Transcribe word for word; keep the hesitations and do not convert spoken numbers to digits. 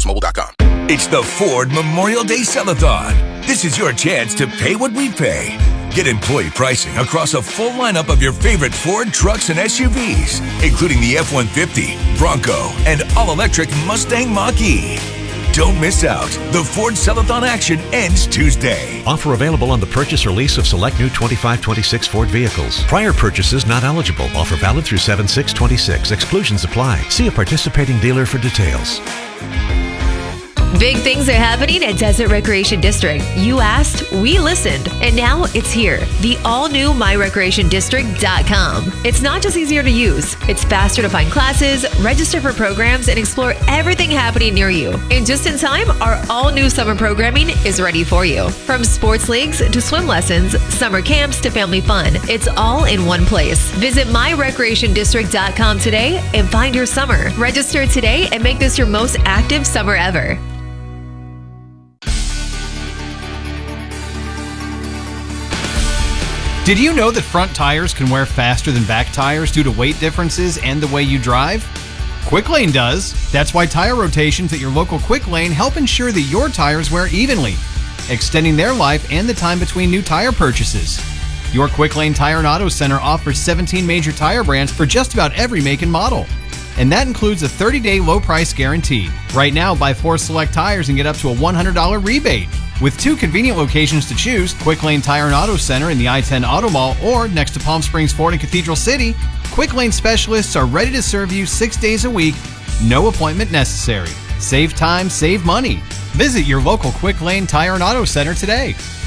post mobile dot com. It's the Ford Memorial Day Sell-a-thon. This is your chance to pay what we pay. Get employee pricing across a full lineup of your favorite Ford trucks and S U Vs, including the F one fifty, Bronco, and all-electric Mustang Mach-E. Don't miss out. The Ford Sell-a-thon action ends Tuesday. Offer available on the purchase or lease of select new twenty-five twenty-six Ford vehicles. Prior purchases not eligible. Offer valid through seven six twenty-six. Exclusions apply. See a participating dealer for details. Big things are happening at Desert Recreation District. You asked, we listened, and now it's here. The all-new my recreation district dot com. It's not just easier to use. It's faster to find classes, register for programs, and explore everything happening near you. And just in time, our all-new summer programming is ready for you. From sports leagues to swim lessons, summer camps to family fun, it's all in one place. Visit my recreation district dot com today and find your summer. Register today and make this your most active summer ever. Did you know that front tires can wear faster than back tires due to weight differences and the way you drive? Quick Lane does. That's why tire rotations at your local Quick Lane help ensure that your tires wear evenly, extending their life and the time between new tire purchases. Your Quick Lane Tire and Auto Center offers seventeen major tire brands for just about every make and model. And that includes a thirty-day low price guarantee. Right now, buy four select tires and get up to a one hundred dollars rebate. With two convenient locations to choose, Quick Lane Tire and Auto Center in the I ten Auto Mall or next to Palm Springs Ford in Cathedral City, Quick Lane specialists are ready to serve you six days a week, no appointment necessary. Save time, save money. Visit your local Quick Lane Tire and Auto Center today.